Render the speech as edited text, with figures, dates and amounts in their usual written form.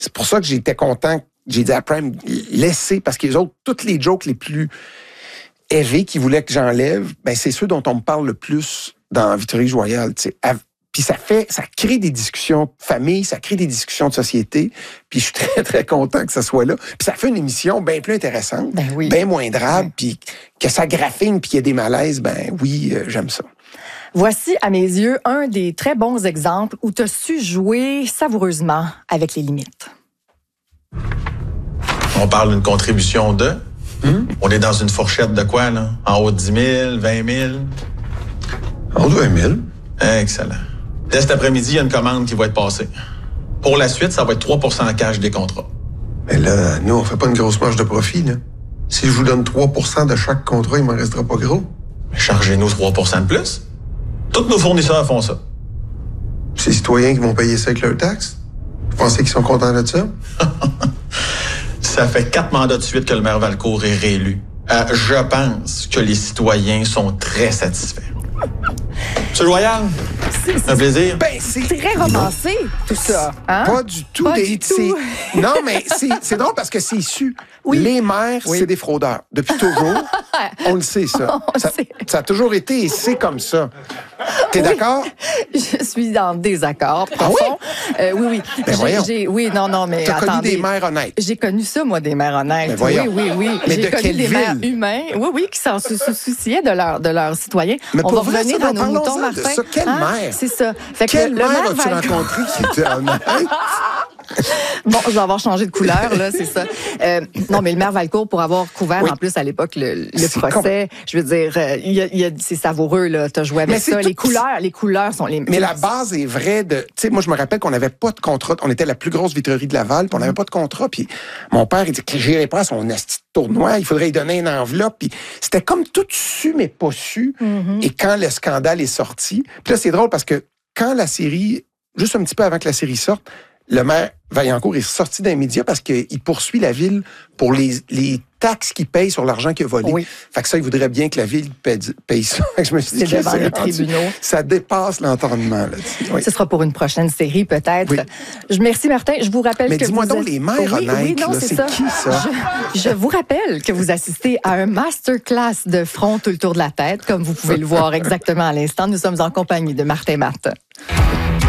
C'est pour ça que j'étais content. J'ai dit à Prime, laissez, parce que les autres, toutes les jokes les plus élevés qu'ils voulaient que j'enlève, ben c'est ceux dont on me parle le plus dans Vitrerie Royale, tu sais. Puis ça crée des discussions de famille, ça crée des discussions de société. Puis je suis très, très content que ça soit là. Puis ça fait une émission bien plus intéressante, bien moins drabe, puis que ça graffine, puis qu'il y ait des malaises, ben oui, j'aime ça. Voici, à mes yeux, un des très bons exemples où tu as su jouer savoureusement avec les limites. On parle d'une contribution de... On est dans une fourchette de quoi, là? En haut de 10 000, 20 000? En haut de 20 000. Excellent. Dès cet après-midi, il y a une commande qui va être passée. Pour la suite, ça va être 3 % en cash des contrats. Mais là, nous, on fait pas une grosse marge de profit, là. Si je vous donne 3 % de chaque contrat, il m'en restera pas gros. Chargez-nous 3 % de plus. Tous nos fournisseurs font ça. C'est les citoyens qui vont payer ça avec leurs taxes? Vous pensez qu'ils sont contents de ça? Ça fait 4 mandats de suite que le maire Valcourt est réélu. Je pense que les citoyens sont très satisfaits. Monsieur Royal, c'est un plaisir. Ben, c'est très romancé, tout ça. Hein? Pas du tout. Pas du tout. Non, mais c'est drôle parce que c'est su. Oui. Les maires, c'est des fraudeurs. Depuis toujours, on le sait, ça. Ça a toujours été et c'est comme ça. T'es d'accord? Je suis en désaccord profond. Oui. Ben voyons. Mais t'as attendez. connu des maires honnêtes. J'ai connu ça, moi, des maires honnêtes. Ben voyons. Oui. Mais J'ai de connu quelle des maires ville? humains, qui s'en souciaient de leurs citoyens. Mais on pour va vrai, revenir ça, à nos parlons-en moutons, de Martin. ça. Quelle maire? C'est ça. Fait que Quelle le maire maire as-tu Valcourt... rencontré qui était honnête? Bon, je vais avoir changé de couleur, là, c'est ça. Non, mais le maire Valcourt, pour avoir couvert, en plus, à l'époque, le procès, je veux dire, c'est savoureux, là, t'as joué avec ça. Les couleurs sont les... Mais la base est vraie de... Tu sais, moi, je me rappelle qu'on n'avait pas de contrat. On était la plus grosse vitrerie de Laval, puis on n'avait pas de contrat. Puis mon père, il dit que j'irai pas à son asti de tournoi, il faudrait lui donner une enveloppe. Puis c'était comme tout su, mais pas su. Et quand le scandale est sorti... Puis là, c'est drôle parce que quand la série... Juste un petit peu avant que la série sorte, le maire Vaillancourt est sorti d'un média parce qu'il poursuit la ville pour les taxes qu'il paye sur l'argent qu'il a volé. Oui. Fait que ça, il voudrait bien que la ville paye ça. Je me suis dit C'est devant les tribunaux. Ça dépasse l'entendement là-dessus. Oui. Ce sera pour une prochaine série, peut-être. Oui. Merci, Martin. Je vous rappelle mais que dis-moi donc, les maires honnêtes, c'est qui ça? Je vous rappelle que vous assistez à un masterclass de front tout le tour de la tête, comme vous pouvez le voir exactement à l'instant. Nous sommes en compagnie de Martin Martin.